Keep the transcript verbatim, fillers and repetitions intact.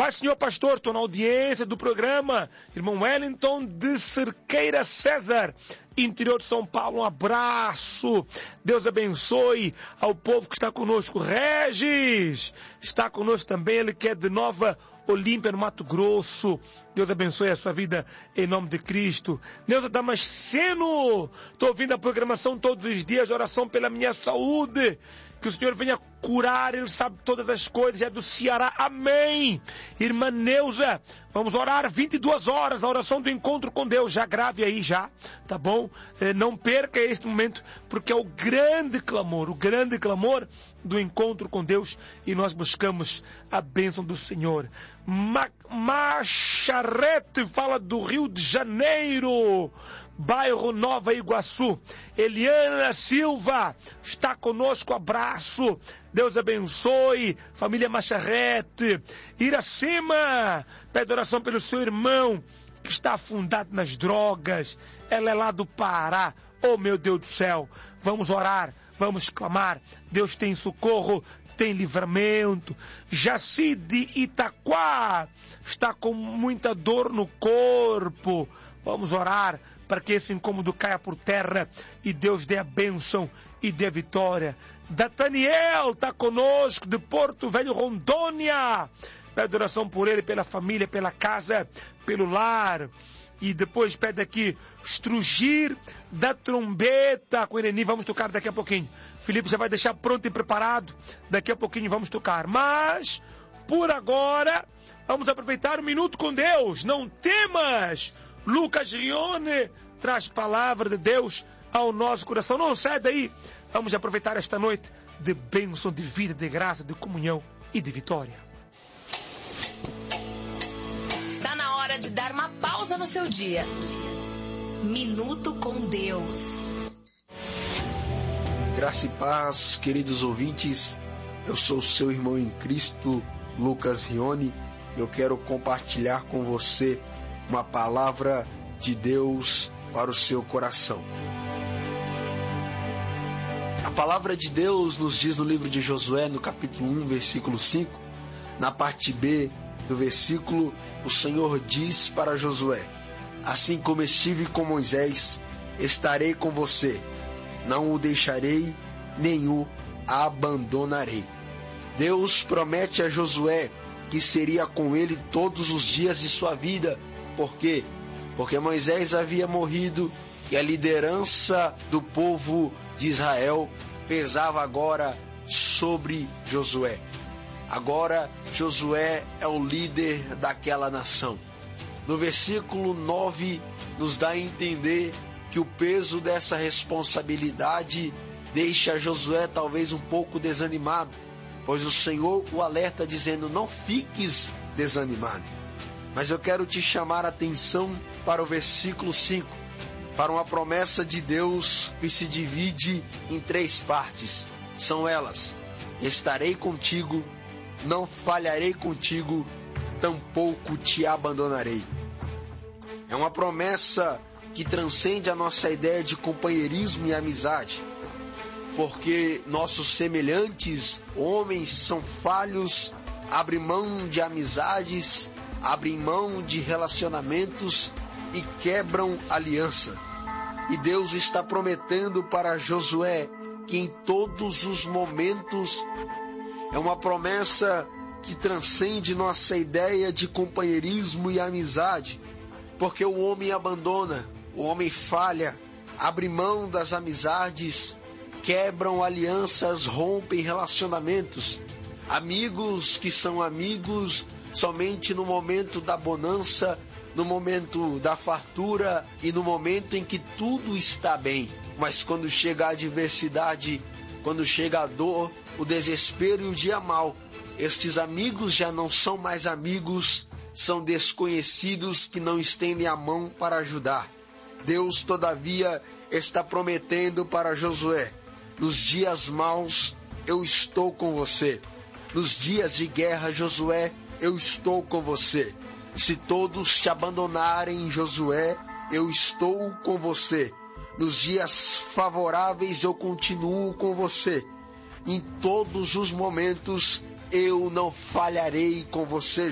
Pai, Senhor Pastor, estou na audiência do programa. Irmão Wellington de Cerqueira César, interior de São Paulo, um abraço. Deus abençoe ao povo que está conosco. Regis está conosco também, ele que é de Nova Olímpia, no Mato Grosso. Deus abençoe a sua vida em nome de Cristo. Neuza Damasceno, estou ouvindo a programação todos os dias, oração pela minha saúde. Que o Senhor venha curar, Ele sabe todas as coisas, é do Ceará, amém. Irmã Neuza, vamos orar vinte e duas horas, a oração do encontro com Deus, já grave aí já, tá bom? É, não perca este momento, porque é o grande clamor, o grande clamor do encontro com Deus, e nós buscamos a bênção do Senhor. Ma Macharete fala do Rio de Janeiro, bairro Nova Iguaçu. Eliana Silva está conosco, abraço, Deus abençoe, família Macharete. Iracema pede oração pelo seu irmão que está afundado nas drogas, ela é lá do Pará. Oh meu Deus do céu, vamos orar, vamos clamar, Deus tem socorro, tem livramento. Jaci de Itaquá está com muita dor no corpo, vamos orar para que esse incômodo caia por terra e Deus dê a bênção e dê a vitória. Dataniel está conosco, de Porto Velho, Rondônia. Pede oração por ele, pela família, pela casa, pelo lar. E depois pede aqui, estrugir da trombeta com Ireni. Vamos tocar daqui a pouquinho. Felipe já vai deixar pronto e preparado. Daqui a pouquinho vamos tocar. Mas, por agora, vamos aproveitar um minuto com Deus. Não temas. Lucas Rione traz palavra de Deus ao nosso coração. Não sai daí. Vamos aproveitar esta noite de bênção, de vida, de graça, de comunhão e de vitória. Está na hora de dar uma pausa no seu dia. Minuto com Deus. Graça e paz, queridos ouvintes. Eu sou o seu irmão em Cristo, Lucas Rione. Eu quero compartilhar com você uma palavra de Deus para o seu coração. A palavra de Deus nos diz no livro de Josué, no capítulo um, versículo cinco, na parte B do versículo, o Senhor diz para Josué: assim como estive com Moisés, estarei com você, não o deixarei, nem o abandonarei. Deus promete a Josué que seria com ele todos os dias de sua vida. Por quê? Porque Moisés havia morrido e a liderança do povo de Israel pesava agora sobre Josué. Agora Josué é o líder daquela nação. No versículo nove nos dá a entender que o peso dessa responsabilidade deixa Josué talvez um pouco desanimado, pois o Senhor o alerta dizendo: não fiques desanimado. Mas eu quero te chamar a atenção para o versículo cinco, para uma promessa de Deus que se divide em três partes. São elas: estarei contigo, não falharei contigo, tampouco te abandonarei. É uma promessa que transcende a nossa ideia de companheirismo e amizade, porque nossos semelhantes, homens, são falhos, abrem mão de amizades, abrem mão de relacionamentos e quebram aliança. E Deus está prometendo para Josué que em todos os momentos, é uma promessa que transcende nossa ideia de companheirismo e amizade, porque o homem abandona, o homem falha, abre mão das amizades, quebram alianças, rompem relacionamentos. Amigos que são amigos somente no momento da bonança, no momento da fartura e no momento em que tudo está bem. Mas quando chega a adversidade, quando chega a dor, o desespero e o dia mau, estes amigos já não são mais amigos, são desconhecidos que não estendem a mão para ajudar. Deus, todavia, está prometendo para Josué: nos dias maus eu estou com você. Nos dias de guerra, Josué, eu estou com você. Se todos te abandonarem, Josué, eu estou com você. Nos dias favoráveis eu continuo com você. Em todos os momentos eu não falharei com você,